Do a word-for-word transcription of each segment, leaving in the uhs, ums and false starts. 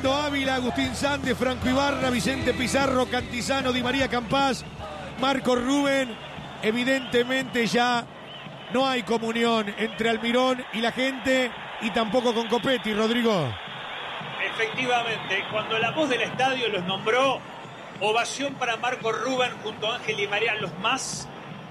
Fernando Ávila, Agustín Sández, Franco Ibarra, Vicente Pizarro, Cantizano, Di María Campás, Marcos Rubén. Evidentemente ya no hay comunión entre Almirón y la gente y tampoco con Copetti, Rodrigo. Efectivamente, cuando la voz del estadio los nombró, ovación para Marcos Rubén junto a Ángel Di María, los más,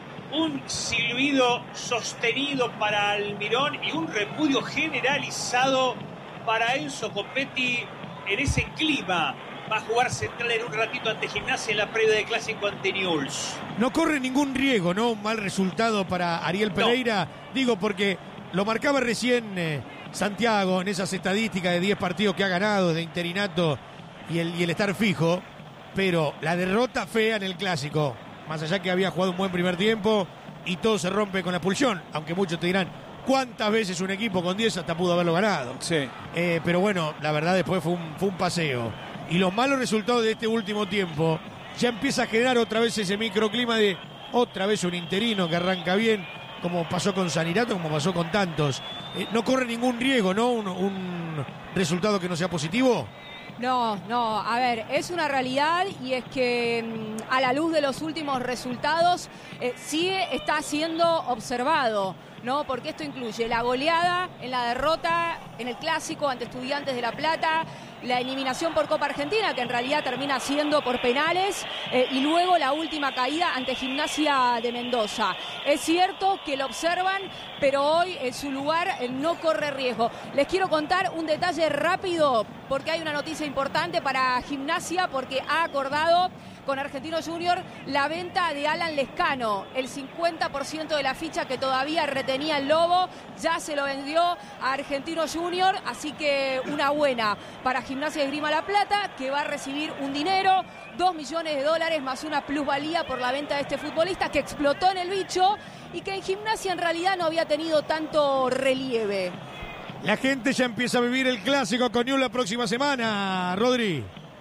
un silbido sostenido para Almirón y un repudio generalizado para Enzo Copetti en ese clima. Va a jugar Central en un ratito ante Gimnasia en la previa de Clásico ante Newell's. No corre ningún riesgo, ¿no? Un mal resultado para Ariel Pereira. No. Digo, porque lo marcaba recién eh, Santiago en esas estadísticas de diez partidos que ha ganado, de interinato y el, y el estar fijo. Pero la derrota fea en el Clásico, más allá que había jugado un buen primer tiempo y todo se rompe con la expulsión, aunque muchos te dirán, ¿cuántas veces un equipo con diez hasta pudo haberlo ganado? Sí. Eh, pero bueno, la verdad después fue un, fue un paseo. Y los malos resultados de este último tiempo ya empieza a generar otra vez ese microclima de otra vez un interino que arranca bien, como pasó con Sanirato, como pasó con tantos. Eh, no corre ningún riesgo, ¿no? Un, un resultado que no sea positivo. No, no, a ver, es una realidad y es que a la luz de los últimos resultados eh, sí está siendo observado, ¿no? Porque esto incluye la goleada en la derrota en el Clásico ante Estudiantes de La Plata, la eliminación por Copa Argentina, que en realidad termina siendo por penales, eh, y luego la última caída ante Gimnasia de Mendoza. Es cierto que lo observan, pero hoy en su lugar eh, no corre riesgo. Les quiero contar un detalle rápido, porque hay una noticia importante para Gimnasia, porque ha acordado con Argentino Junior la venta de Alan Lescano. El cincuenta por ciento de la ficha que todavía retenía el Lobo ya se lo vendió a Argentino Junior, así que una buena para Gimnasia de Esgrima La Plata, que va a recibir un dinero, dos millones de dólares más una plusvalía por la venta de este futbolista que explotó en el bicho y que en Gimnasia en realidad no había tenido tanto relieve. La gente ya empieza a vivir el Clásico con Newell's la próxima semana, Rodri.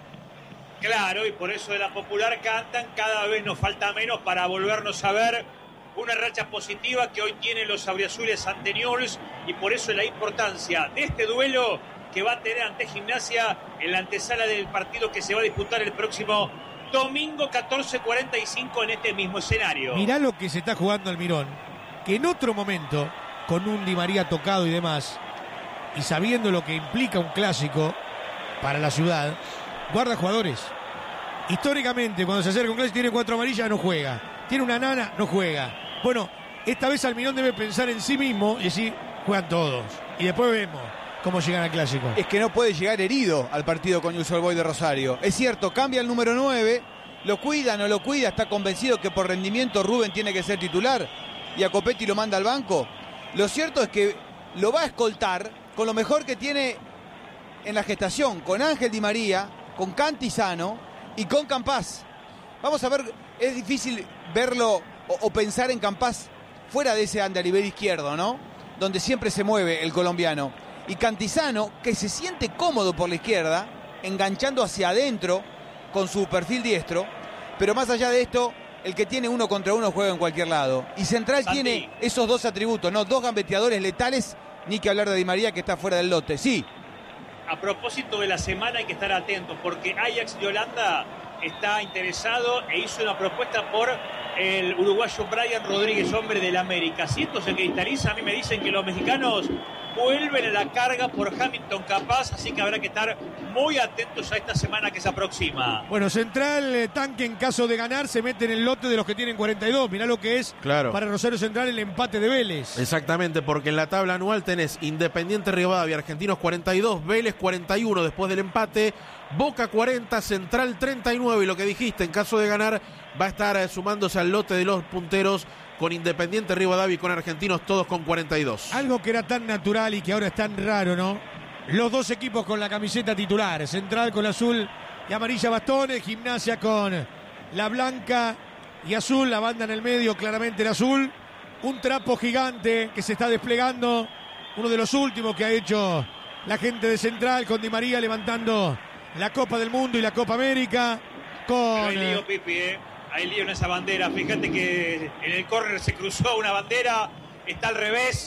Claro, y por eso de la Popular cantan, cada vez nos falta menos para volvernos a ver una racha positiva que hoy tienen los auriazules ante Newell's, y por eso la importancia de este duelo que va a tener ante Gimnasia en la antesala del partido que se va a disputar el próximo domingo catorce cuarenta y cinco en este mismo escenario. Mirá lo que se está jugando Almirón, que en otro momento, con un Di María tocado y demás, y sabiendo lo que implica un clásico para la ciudad, guarda jugadores. Históricamente, cuando se acerca un clásico, tiene cuatro amarillas, no juega. Tiene una nana, no juega. Bueno, esta vez Almirón debe pensar en sí mismo y decir, juegan todos. Y después vemos cómo llegan al clásico. Es que no puede llegar herido al partido con Newell's Old Boys de Rosario. Es cierto, cambia el número nueve, lo cuida, no lo cuida, está convencido que por rendimiento Rubén tiene que ser titular y a Copetti lo manda al banco. Lo cierto es que lo va a escoltar con lo mejor que tiene en la gestación, con Ángel Di María, con Cantizano y con Campás. Vamos a ver, es difícil verlo o, o pensar en Campás fuera de ese andarivel izquierdo, ¿no? Donde siempre se mueve el colombiano. Y Cantizano, que se siente cómodo por la izquierda, enganchando hacia adentro con su perfil diestro, pero más allá de esto, el que tiene uno contra uno juega en cualquier lado. Y Central Santi tiene esos dos atributos, ¿no? Dos gambeteadores letales, ni que hablar de Di María, que está fuera del lote. Sí. A propósito de la semana hay que estar atentos, porque Ajax de Holanda está interesado e hizo una propuesta por el uruguayo Brian Rodríguez, hombre del América. Si esto se cristaliza, a mí me dicen que los mexicanos vuelven a la carga por Hamilton Campás, así que habrá que estar muy atentos a esta semana que se aproxima. Bueno, Central, eh, tanque en caso de ganar, se mete en el lote de los que tienen cuarenta y dos. Mirá lo que es claro. Para Rosario Central el empate de Vélez. Exactamente, porque en la tabla anual tenés Independiente Rivadavia, Argentinos cuarenta y dos, Vélez cuarenta y uno después del empate, Boca cuarenta, Central treinta y nueve, y lo que dijiste, en caso de ganar va a estar eh, sumándose al lote de los punteros con Independiente Rivadavia y con Argentinos, todos con cuarenta y dos. Algo que era tan natural y que ahora es tan raro, ¿no? Los dos equipos con la camiseta titular, Central con azul y amarilla bastones, Gimnasia con la blanca y azul, la banda en el medio, claramente el azul. Un trapo gigante que se está desplegando, uno de los últimos que ha hecho la gente de Central, con Di María levantando la Copa del Mundo y la Copa América. Con... Hay lío, Pipi, ¿eh? Hay lío en esa bandera. Fíjate que en el córner se cruzó una bandera, está al revés.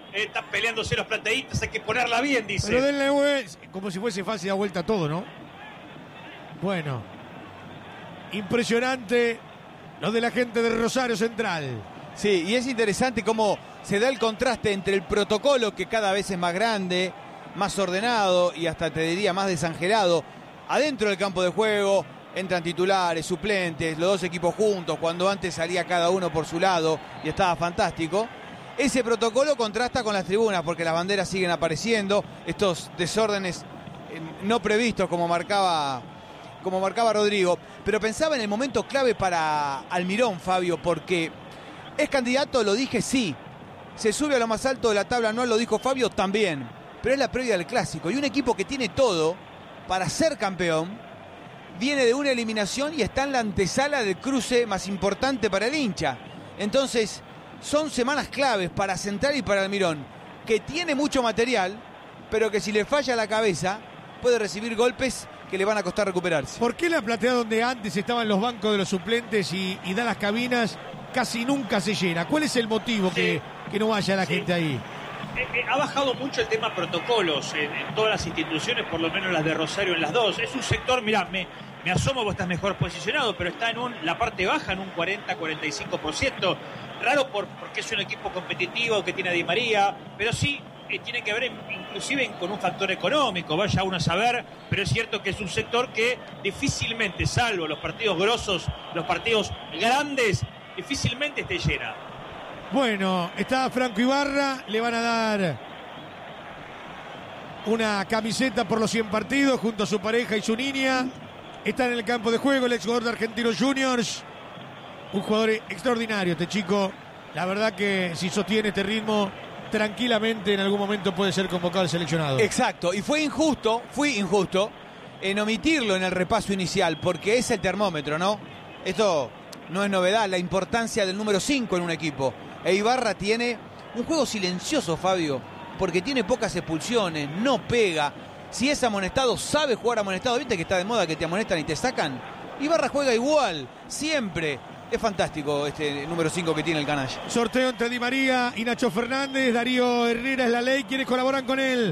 Eh, están peleándose los plateístas, hay que ponerla bien, dice. Pero denle vuelta, como si fuese fácil, da vuelta todo, ¿no? Bueno, impresionante lo de la gente de Rosario Central. Sí, y es interesante cómo se da el contraste entre el protocolo, que cada vez es más grande, más ordenado y hasta te diría más desangelado, adentro del campo de juego. Entran titulares, suplentes, los dos equipos juntos, cuando antes salía cada uno por su lado y estaba fantástico. Ese protocolo contrasta con las tribunas porque las banderas siguen apareciendo, estos desórdenes eh, no previstos como marcaba, como marcaba Rodrigo. Pero pensaba en el momento clave para Almirón, Fabio, porque es candidato, lo dije, sí. Se sube a lo más alto de la tabla anual, lo dijo Fabio, también. Pero es la previa del clásico y un equipo que tiene todo para ser campeón. Viene de una eliminación y está en la antesala del cruce más importante para el hincha. Entonces, son semanas claves para Central y para Almirón, que tiene mucho material, pero que si le falla la cabeza, puede recibir golpes que le van a costar recuperarse. ¿Por qué la platea donde antes estaban los bancos de los suplentes y, y da las cabinas casi nunca se llena? ¿Cuál es el motivo sí. que, que no vaya la sí. gente ahí? Eh, eh, ha bajado mucho el tema protocolos en, en todas las instituciones, por lo menos las de Rosario en las dos. Es un sector, mirá, me, me asomo, vos estás mejor posicionado, pero está en un, la parte baja en un cuarenta a cuarenta y cinco por ciento. Raro por, porque es un equipo competitivo que tiene a Di María, pero sí eh, tiene que ver en, inclusive en, con un factor económico, vaya uno a saber, pero es cierto que es un sector que difícilmente, salvo los partidos grosos, los partidos grandes, difícilmente esté llena. Bueno, está Franco Ibarra, le van a dar una camiseta por los cien partidos junto a su pareja y su niña. Está en el campo de juego el exjugador de Argentinos Juniors. Un jugador extraordinario este chico. La verdad que si sostiene este ritmo, tranquilamente en algún momento puede ser convocado al seleccionado. Exacto, y fue injusto, fui injusto en omitirlo en el repaso inicial, porque es el termómetro, ¿no? Esto no es novedad, la importancia del número cinco en un equipo. E Ibarra tiene un juego silencioso, Fabio, porque tiene pocas expulsiones, no pega. Si es amonestado, sabe jugar amonestado. ¿Viste que está de moda que te amonestan y te sacan? Ibarra juega igual, siempre. Es fantástico este número cinco que tiene el canalla. Sorteo entre Di María y Nacho Fernández. Darío Herrera es la ley. ¿Quiénes colaboran con él?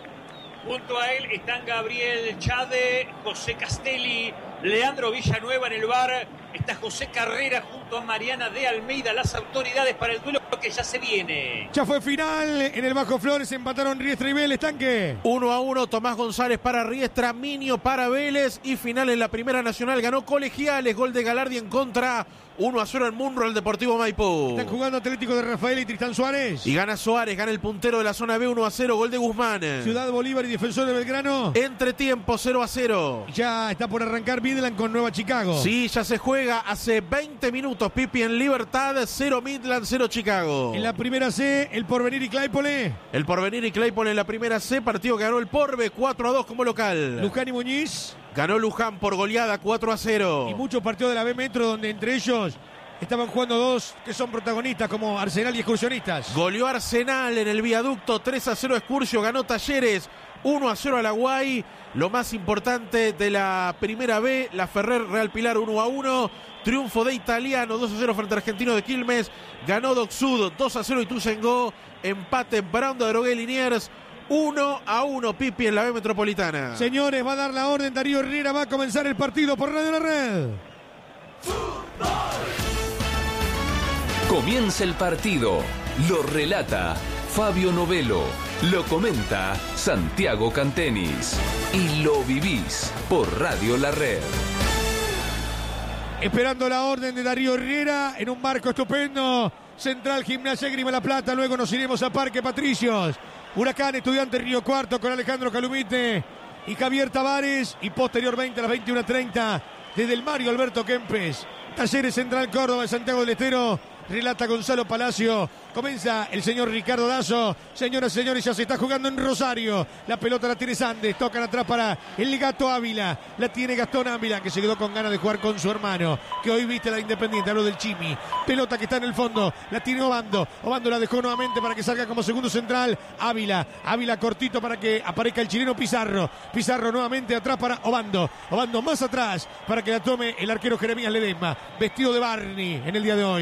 Junto a él están Gabriel Chade, José Castelli, Leandro Villanueva en el bar. Está José Carrera junto a Mariana de Almeida, las autoridades para el duelo que ya se viene. Ya fue final en el Bajo Flores, empataron Riestra y Vélez, Tanque. Uno a uno, Tomás González para Riestra, Minio para Vélez y final en la Primera Nacional, ganó Colegiales, gol de Galardi en contra, uno a cero en Munro, el Deportivo Maipú. Están jugando Atlético de Rafael y Tristán Suárez. Y gana Suárez, gana el puntero de la zona B, uno a cero, gol de Guzmán. Ciudad Bolívar y Defensor de Belgrano. Entre tiempo, cero a cero. Ya está por arrancar Midland con Nueva Chicago. Sí, ya se juega hace veinte minutos, Pipi en Libertad, cero Midland, cero Chicago. En la primera C, el Porvenir y Claypole. El Porvenir y Claypole en la primera C, partido que ganó el Porve, cuatro a dos como local. Luján y Muñiz. Ganó Luján por goleada, cuatro a cero. Y muchos partidos de la B Metro, donde entre ellos estaban jugando dos que son protagonistas, como Arsenal y Excursionistas. Goleó Arsenal en el viaducto, tres a cero Excursio, ganó Talleres, uno a cero a la Guay. Lo más importante de la primera B, la Ferrer Real Pilar uno a uno. Triunfo de Italiano, dos a cero frente a Argentino de Quilmes. Ganó Doxud, dos a cero Ituzaingó. Empate Brown de Drogué Liniers, uno a uno, Pipi en la B Metropolitana. Señores, va a dar la orden Darío Herrera, va a comenzar el partido por Radio La Red. Comienza el partido, lo relata Fabio Novelo, lo comenta Santiago Cantenis y lo vivís por Radio La Red. Esperando la orden de Darío Herrera en un marco estupendo. Central Gimnasia Grima La Plata. Luego nos iremos a Parque Patricios. Huracán Estudiante Río Cuarto con Alejandro Calumite y Javier Tavares. Y posteriormente a las veintiuna treinta desde el Mario Alberto Kempes. Talleres Central Córdoba de Santiago del Estero. Relata Gonzalo Palacio. Comienza el señor Ricardo Dazo. Señoras y señores, ya se está jugando en Rosario. La pelota la tiene Sandes. Tocan atrás para el Gato Ávila. La tiene Gastón Ávila, que se quedó con ganas de jugar con su hermano, que hoy viste la Independiente. Hablo del Chimi. Pelota que está en el fondo. La tiene Obando. Obando la dejó nuevamente para que salga como segundo central. Ávila. Ávila cortito para que aparezca el chileno Pizarro. Pizarro nuevamente atrás para Obando. Obando más atrás para que la tome el arquero Jeremías Ledesma. Vestido de Barney en el día de hoy. Pasa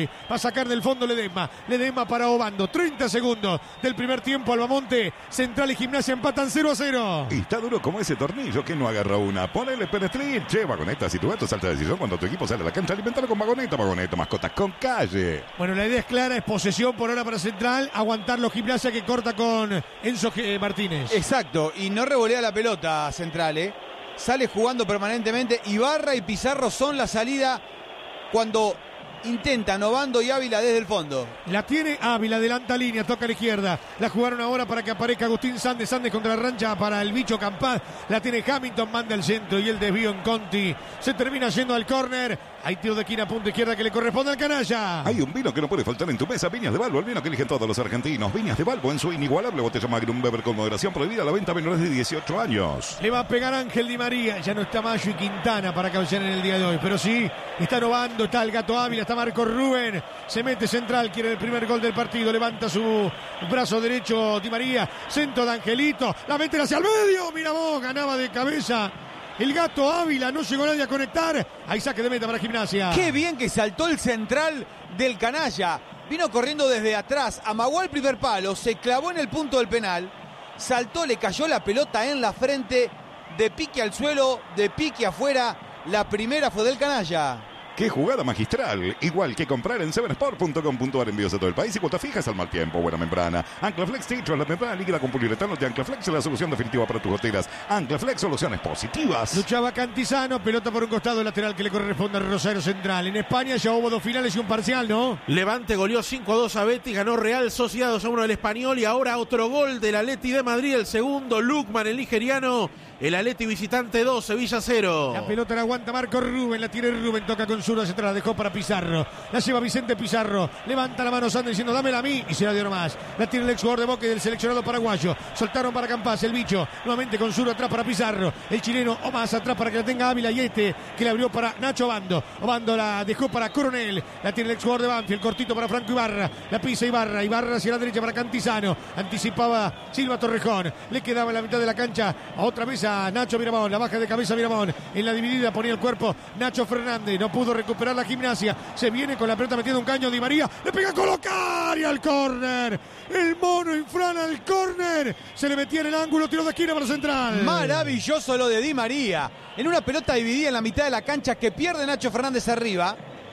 sacar del fondo Ledesma. Ledesma para Obando. treinta segundos del primer tiempo. Albamonte, Central y Gimnasia empatan cero a cero. Y está duro como ese tornillo que no agarra una. Ponele Penestrit. Che, Vagoneta, si tu gato salta de sillón cuando tu equipo sale a la cancha, alimentalo con Vagoneta. Vagoneta, mascotas con calle. Bueno, la idea es clara, es posesión por ahora para Central. Aguantar los Gimnasia que corta con Enzo Martínez. Exacto, y no revolea la pelota Central, ¿eh? Sale jugando permanentemente. Ibarra y Pizarro son la salida cuando intentan Obando y Ávila desde el fondo. La tiene Ávila, adelanta línea, toca a la izquierda. La jugaron ahora para que aparezca Agustín Sandes. Sandes contra la rancha para el bicho Campaz. La tiene Hamilton, manda el centro y el desvío en Conti. Se termina yendo al córner. Hay tiro de esquina, punta izquierda que le corresponde al canalla. Hay un vino que no puede faltar en tu mesa. Viñas de Balbo, el vino que eligen todos los argentinos. Viñas de Balbo en su inigualable botella Magnum, beber con moderación, prohibida la venta a menores de dieciocho años. Le va a pegar Ángel Di María. Ya no está Mayo y Quintana para caballar en el día de hoy. Pero sí, está Obando, está el Gato Ávila, está Marco Rubén. Se mete Central, quiere el primer gol del partido. Levanta su brazo derecho Di María. Centro de Angelito. La mete hacia el medio. Mira vos, ganaba de cabeza el Gato Ávila, no llegó nadie a conectar. Hay saque de meta para Gimnasia. Qué bien que saltó el central del canalla. Vino corriendo desde atrás, amagó el primer palo, se clavó en el punto del penal, saltó, le cayó la pelota en la frente, de pique al suelo, de pique afuera. La primera fue del canalla. ¡Qué jugada magistral! Igual que comprar en seven sport punto com punto a r, envíos a todo el país y cuotas fijas al mal tiempo. Buena membrana. Anclaflex Techo, la membrana líquida con poliuretano de Anclaflex es la solución definitiva para tus goteras. Anclaflex, soluciones positivas. Luchaba Cantizano, pelota por un costado lateral que le corresponde a Rosario Central. En España ya hubo dos finales y un parcial, ¿no? Levante goleó cinco a dos a Betis, ganó Real Sociedad dos a uno del Español y ahora otro gol del Atleti de Madrid, el segundo, Lukman, el nigeriano. El Atleti visitante dos, Sevilla cero. La pelota la aguanta Marco Rubén, la tiene Rubén, toca con zurda hacia atrás, la dejó para Pizarro. La lleva Vicente Pizarro, levanta la mano Sanders diciendo dámela a mí y se la dio nomás. La tiene el ex jugador de Boca y del seleccionado paraguayo. Soltaron para Campaz, el bicho, nuevamente con zurda atrás para Pizarro. El chileno o más atrás para que la tenga Ávila y este que la abrió para Nacho Obando. Obando la dejó para Coronel, la tiene el ex jugador de Banfield, cortito para Franco Ibarra. La pisa Ibarra, Ibarra hacia la derecha para Cantizano. Anticipaba Silva Torrejón, le quedaba en la mitad de la cancha otra vez a Nacho Miramón. La baja de cabeza Miramón. En la dividida ponía el cuerpo Nacho Fernández. No pudo recuperar la Gimnasia. Se viene con la pelota metiendo un caño Di María. Le pega a colocar y al córner. El mono infrana al córner. Se le metía en el ángulo. Tiro de esquina para Central. Maravilloso lo de Di María. En una pelota dividida en la mitad de la cancha que pierde Nacho Fernández arriba.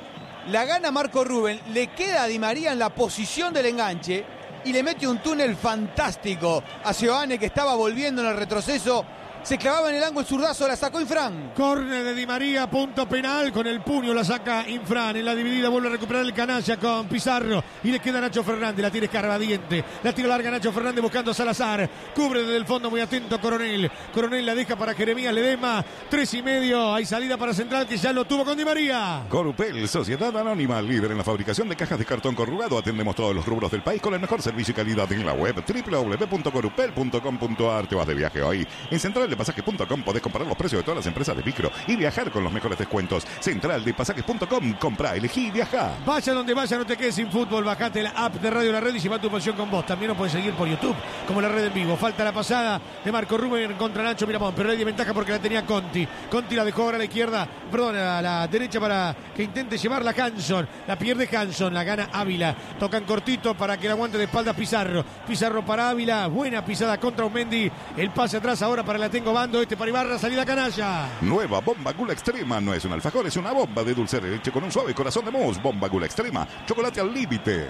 La gana Marco Rubén. Le queda a Di María en la posición del enganche. Y le mete un túnel fantástico a Seoane, que estaba volviendo en el retroceso. Se clavaba en el ángulo el zurdazo, la sacó Infran. Córner de Di María, punto penal. Con el puño la saca Infran. En la dividida vuelve a recuperar el canalla con Pizarro. Y le queda Nacho Fernández. La tiene Escarbadiente. La tira larga Nacho Fernández buscando a Salazar. Cubre desde el fondo muy atento Coronel. Coronel la deja para Jeremías Ledesma. Tres y medio. Hay salida para Central que ya lo tuvo con Di María. Corupel, Sociedad Anónima, líder en la fabricación de cajas de cartón corrugado. Atendemos todos los rubros del país con el mejor servicio y calidad en la web. doble u doble u doble u punto corupel punto com punto a r. Te vas de viaje hoy. En Central de Pasajes punto com podés comparar los precios de todas las empresas de micro y viajar con los mejores descuentos. Central de Pasajes punto com, compra, elegí y viaja. Vaya donde vaya, no te quedes sin fútbol. Bajate la app de Radio La Red y lleva tu pasión con vos. También nos puedes seguir por YouTube como La Red en vivo. Falta la pasada de Marco Rubén contra Nacho Miramón, pero hay de ventaja porque la tenía Conti. Conti la dejó ahora a la izquierda, perdón, a la derecha para que intente llevarla Hanson. La pierde Hanson, la gana Ávila. Tocan cortito para que la aguante de espaldas Pizarro. Pizarro para Ávila, buena pisada contra Umendi. El pase atrás ahora para la tengo Bando, este para Ibarra, salida canalla. Nueva Bomba Gula Extrema, no es un alfajor, es una bomba de dulce de leche con un suave corazón de mousse. Bomba Gula Extrema, chocolate al límite.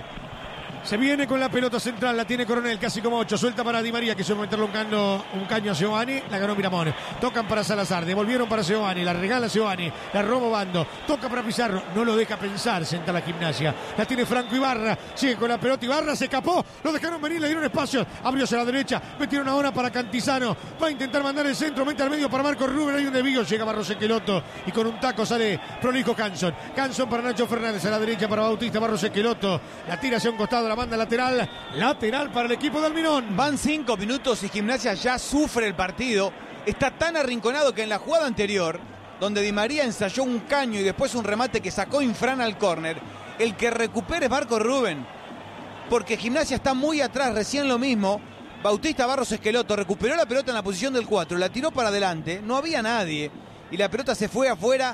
Se viene con la pelota Central, la tiene Coronel, casi como ocho, suelta para Di María, que se va a meterle un caño, un caño a Seoane, la ganó Miramón. Tocan para Salazar, devolvieron para Seoane, la regala Seoane, la roba Bando, toca para Pizarro, no lo deja pensar, senta la Gimnasia. La tiene Franco Ibarra, sigue con la pelota Ibarra, se escapó, lo dejaron venir, le dieron espacio, abrió hacia la derecha, metieron ahora para Cantizano, va a intentar mandar el centro, mete al medio para Marco Rubén, hay un desvío, llega Barros Esqueloto y con un taco sale prolijo Hanson. Hanson para Nacho Fernández, a la derecha para Bautista, Barros Esqueloto, la tira hacia un costado, la manda lateral. Lateral para el equipo de Almirón. Van cinco minutos y Gimnasia ya sufre el partido. Está tan arrinconado que en la jugada anterior, donde Di María ensayó un caño y después un remate que sacó Infran al córner, el que recupere es Marco Rubén. Porque Gimnasia está muy atrás, recién lo mismo. Bautista Barros Esqueloto recuperó la pelota en la posición del cuatro, la tiró para adelante, no había nadie. Y la pelota se fue afuera.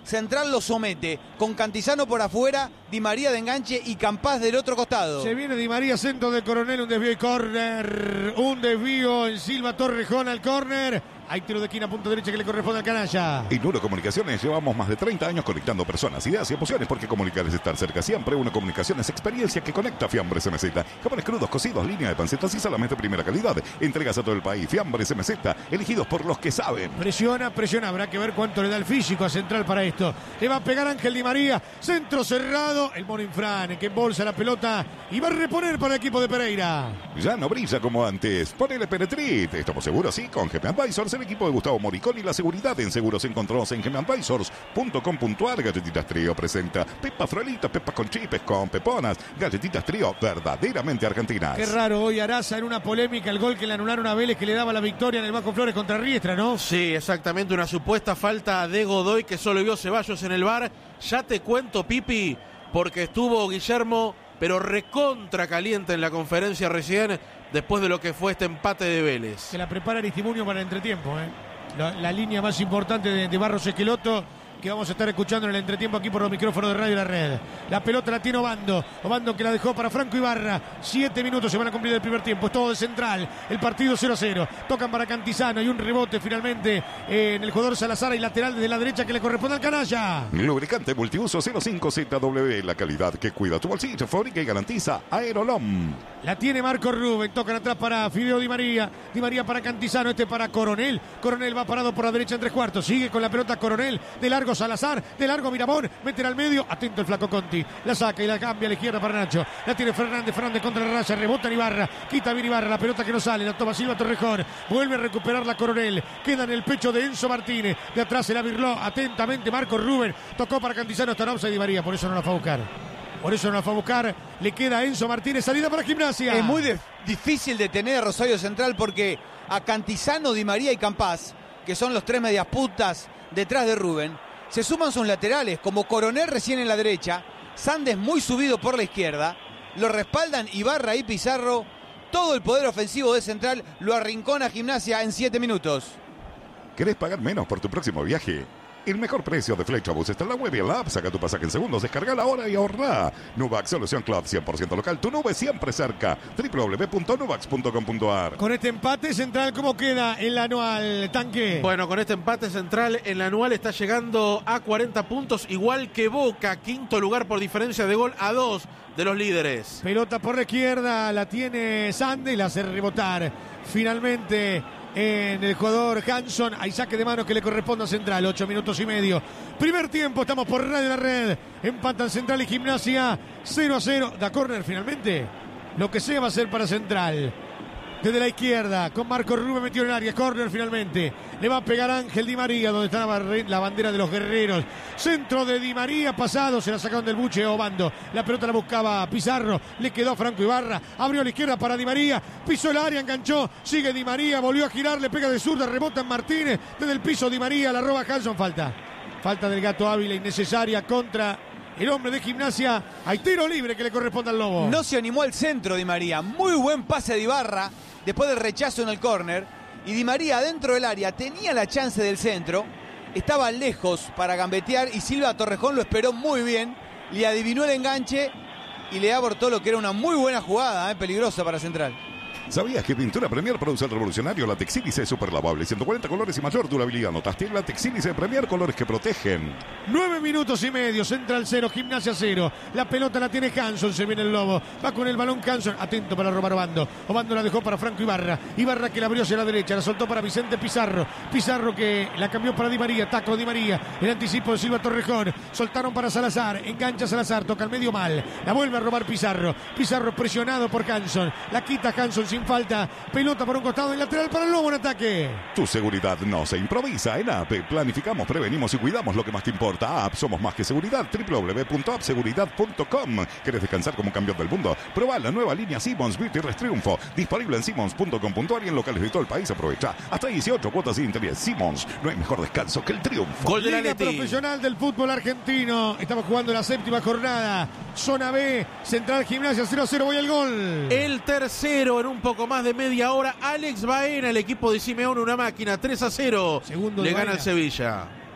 Central lo somete, con Cantizano por afuera, Di María de enganche y Campás del otro costado. Se viene Di María, centro de Coronel, un desvío y córner. Un desvío en Silva Torrejón al córner. Hay tiro de esquina, punto derecha que le corresponde al canalla. En Nuro Comunicaciones llevamos más de treinta años conectando personas, ideas y emociones, porque comunicar es estar cerca siempre. Una comunicación es experiencia que conecta. Fiambres M Z. Jamones crudos, cocidos, línea de pancetas y solamente primera calidad. Entregas a todo el país. Fiambres M Z, elegidos por los que saben. Presiona, presiona. Habrá que ver cuánto le da el físico a Central para esto. Le va a pegar Ángel Di María. Centro cerrado. El mono Infrane que embolsa la pelota y va a reponer para el equipo de Pereira. Ya no brilla como antes. Ponele Penetrit. Estamos seguros, sí, con G P Advisors, el equipo de Gustavo Moricón y la seguridad en seguros encontrados en gemadvisors punto com punto ar. Galletitas Trío presenta Pepa Frolitas, pepas con chipes, con peponas. Galletitas Trío, verdaderamente argentinas. Qué raro hoy Araza en una polémica el gol que le anularon a Vélez que le daba la victoria en el Bajo Flores contra Riestra, ¿no? Sí, exactamente, una supuesta falta de Godoy que solo vio Ceballos en el V A R. Ya te cuento, Pipi, porque estuvo Guillermo, pero recontra caliente en la conferencia recién, después de lo que fue este empate de Vélez. Se la prepara Aristimuño para el entretiempo, ¿eh? La, la línea más importante de, de Barros Esqueloto, que vamos a estar escuchando en el entretiempo aquí por los micrófonos de Radio La Red. La pelota la tiene Obando. Obando que la dejó para Franco Ibarra. Siete minutos se van a cumplir el primer tiempo. Es todo de Central. El partido cero a cero. Tocan para Cantizano. Y un rebote finalmente eh, en el jugador Salazar y lateral desde la derecha que le corresponde al canalla. Lubricante multiuso cero cinco Z W. La calidad que cuida tu bolsillo, fabrica y garantiza Aerolom. La tiene Marco Rubén. Tocan atrás para Fideo Di María. Di María para Cantizano. Este para Coronel. Coronel va parado por la derecha en tres cuartos. Sigue con la pelota Coronel. De largo Salazar, de largo Miramón, mete al medio, atento el flaco Conti, la saca y la cambia a la izquierda para Nacho, la tiene Fernández, Fernández contra la raya, rebota en Ibarra, quita bien Ibarra, la pelota que no sale, la toma Silva Torrejón, vuelve a recuperar la Coronel, queda en el pecho de Enzo Martínez, de atrás se la virló atentamente Marco Rubén, tocó para Cantizano, hasta offside Di María, por eso no la fue a buscar. Por eso no la fue a buscar, le queda a Enzo Martínez, salida para Gimnasia. Es muy de, difícil detener a Rosario Central porque a Cantizano, Di María y Campás, que son los tres medias puntas detrás de Rubén, se suman sus laterales, como Coronel recién en la derecha, Sandes muy subido por la izquierda, lo respaldan Ibarra y Pizarro, todo el poder ofensivo de Central lo arrincona a Gimnasia en siete minutos. ¿Querés pagar menos por tu próximo viaje? El mejor precio de Flechabus está en la web y en la app. Saca tu pasaje en segundos, descarga ahora y ahorra. Nubax Solución Club, cien por ciento local, tu nube siempre cerca. doble u doble u doble u punto nubax punto com punto ar. Con este empate Central, ¿cómo queda en la anual, Tanque? Bueno, con este empate Central en la anual está llegando a cuarenta puntos, igual que Boca, quinto lugar por diferencia de gol a dos de los líderes. Pelota por la izquierda, la tiene Sande y la hace rebotar. Finalmente en el jugador Hanson, hay saque de mano que le corresponde a Central, ocho minutos y medio. Primer tiempo, estamos por Radio La Red. Empatan Central y Gimnasia, cero a cero. Da córner finalmente. Lo que sea va a ser para Central. Desde la izquierda, con Marco Rubén metido en el área. Córner finalmente. Le va a pegar Ángel Di María, donde está la bandera de los guerreros. Centro de Di María, pasado. Se la sacaron del buche Obando. La pelota la buscaba Pizarro. Le quedó a Franco Ibarra. Abrió a la izquierda para Di María. Pisó el área, enganchó. Sigue Di María. Volvió a girar. Le pega de zurda. Rebota en Martínez. Desde el piso Di María. La roba Hanson. Falta. Falta del Gato Ávila innecesaria contra el hombre de Gimnasia. Hay tiro libre que le corresponde al Lobo. No se animó al centro Di María. Muy buen pase de Ibarra después del rechazo en el córner. Y Di María dentro del área tenía la chance del centro. Estaba lejos para gambetear y Silva Torrejón lo esperó muy bien. Le adivinó el enganche y le abortó lo que era una muy buena jugada, eh, peligrosa para Central. ¿Sabías que Pintura Premier produce el revolucionario látex sílice super lavable? ciento cuarenta colores y mayor durabilidad. ¿Notaste el látex sílice Premier? Colores que protegen. Nueve minutos y medio. Central cero, Gimnasia cero. La pelota la tiene Hanson. Se viene el Lobo. Va con el balón Hanson. Atento para robar Obando. Obando la dejó para Franco Ibarra. Ibarra que la abrió hacia la derecha. La soltó para Vicente Pizarro. Pizarro que la cambió para Di María. Taco Di María. El anticipo de Silva Torrejón. Soltaron para Salazar. Engancha Salazar. Toca al medio mal. La vuelve a robar Pizarro. Pizarro presionado por Hanson. La quita Hanson sin falta. Pelota por un costado y lateral para el Lobo en ataque. Tu seguridad no se improvisa. En A P planificamos, prevenimos y cuidamos lo que más te importa. A P somos más que seguridad. doble u doble u doble u punto app seguridad punto com. ¿Querés descansar como un campeón del mundo? Probá la nueva línea Simmons Beauty Rest Triunfo. Disponible en simmons punto com punto ar y en locales de todo el país. Aprovecha hasta dieciocho cuotas sin interés. Simmons, no hay mejor descanso que el triunfo. Gol de la Liga Leti. Profesional del fútbol argentino. Estamos jugando la séptima jornada. Zona B. Central Gimnasia cero a cero. Voy al gol. El tercero en un poco más de media hora. Alex Baena, el equipo de Simeone, una máquina, tres a cero. Segundo le de gana Baena. el Sevilla.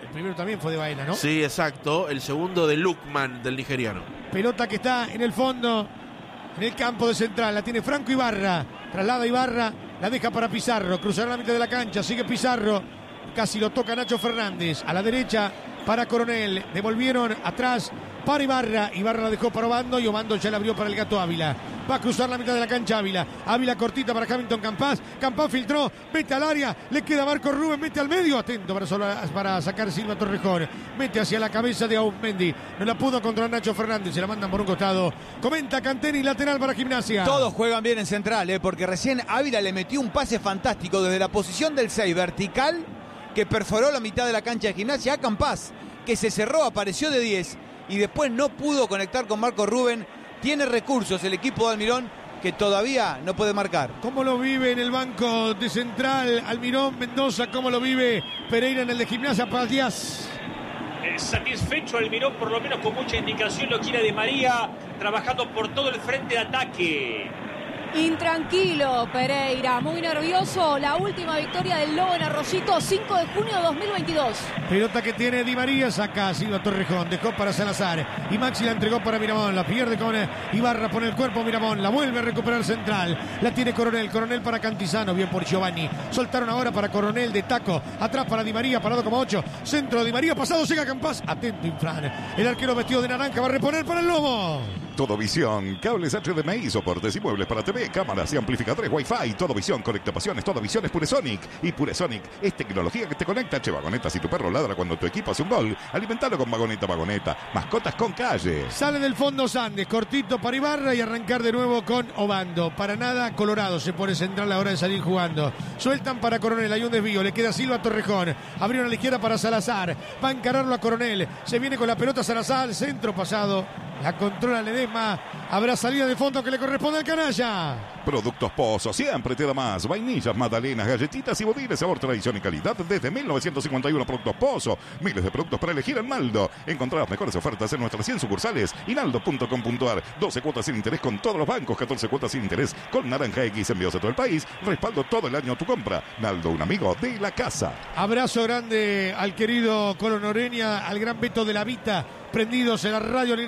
El primero también fue de Baena, ¿no? Sí, exacto. El segundo de Lukman, del nigeriano. Pelota que está en el fondo, en el campo de Central. La tiene Franco Ibarra. Traslada Ibarra, la deja para Pizarro. Cruzará la mitad de la cancha, sigue Pizarro. Casi lo toca Nacho Fernández. A la derecha para Coronel. Devolvieron atrás para Ibarra. Ibarra la dejó para Obando y Obando ya la abrió para el Gato Ávila. Va a cruzar la mitad de la cancha Ávila. Ávila cortita para Hamilton Campás. Campás filtró, mete al área. Le queda Marco Rubén, mete al medio. Atento para, solo, para sacar Silva Torrejón. Mete hacia la cabeza de Auzmendi. No la pudo contra Nacho Fernández. Se la mandan por un costado. Comenta Canteni, lateral para Gimnasia. Todos juegan bien en Central, ¿eh? Porque recién Ávila le metió un pase fantástico desde la posición del seis vertical que perforó la mitad de la cancha de Gimnasia a Campás, que se cerró, apareció de diez y después no pudo conectar con Marco Rubén. Tiene recursos el equipo de Almirón que todavía no puede marcar. ¿Cómo lo vive en el banco de Central Almirón Mendoza? ¿Cómo lo vive Pereira en el de Gimnasia para Díaz? Eh, satisfecho Almirón, por lo menos con mucha indicación, lo quiere Di María, trabajando por todo el frente de ataque. Intranquilo Pereira, muy nervioso. La última victoria del Lobo en Arroyito, cinco de junio de dos mil veintidós. Pelota que tiene Di María, saca a Silva Torrejón, dejó para Salazar y Maxi la entregó para Miramón, la pierde con Ibarra, pone el cuerpo Miramón, la vuelve a recuperar Central, la tiene Coronel, Coronel para Cantizano, bien por Giovanni, soltaron ahora para Coronel de taco, atrás para Di María, parado como ocho, centro de Di María, pasado, llega Campás, atento Infran, el arquero vestido de naranja va a reponer para el Lobo. Todo Visión, cables H D M I, soportes y muebles para T V, cámaras y amplificadores Wi-Fi. Todo Visión, conecta pasiones, Todo Visión es Puresonic. Y Puresonic es tecnología que te conecta. Che, Vagoneta, si tu perro ladra cuando tu equipo hace un gol, alimentalo con Vagoneta, Vagoneta. Mascotas con calle. Sale del fondo Sandes, cortito para Ibarra y arrancar de nuevo con Obando. Para nada, Colorado se pone Central a la hora de salir jugando. Sueltan para Coronel, hay un desvío, le queda Silva Torrejón. Abrieron a la izquierda para Salazar. Va a encararlo a Coronel. Se viene con la pelota Salazar, centro pasado. La controla Ledesma. Habrá salida de fondo que le corresponde al canalla. Productos Pozo, siempre te da más. Vainillas, magdalenas, galletitas y budines, sabor, tradición y calidad desde mil novecientos cincuenta y uno. Productos Pozo, miles de productos para elegir en Naldo. Encontrá las mejores ofertas en nuestras cien sucursales y naldo punto com punto ar. doce cuotas sin interés con todos los bancos, catorce cuotas sin interés con Naranja X, envíos a todo el país. Respaldo todo el año tu compra. Naldo, un amigo de la casa. Abrazo grande al querido Colo Noreña, al gran Beto de la Vita, prendidos en la radio.